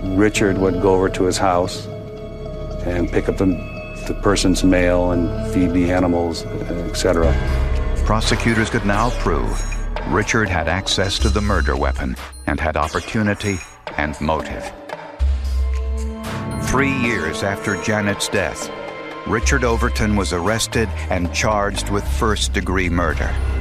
Richard would go over to his house and pick up the person's mail and feed the animals, etc. Prosecutors could now prove Richard had access to the murder weapon and had opportunity and motive. 3 years after Janet's death, Richard Overton was arrested and charged with first-degree murder.